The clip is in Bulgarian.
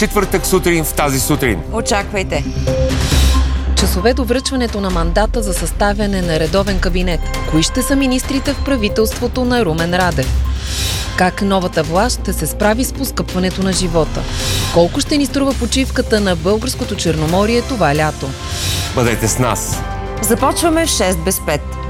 четвъртък сутрин в Тази сутрин. Очаквайте! Часове до връчването на мандата за съставяне на редовен кабинет. Кои ще са министрите в правителството на Румен Радев? Как новата власт ще се справи с поскъпването на живота? Колко ще ни струва почивката на българското Черноморие това лято? Бъдете с нас! Започваме в 6 без 5.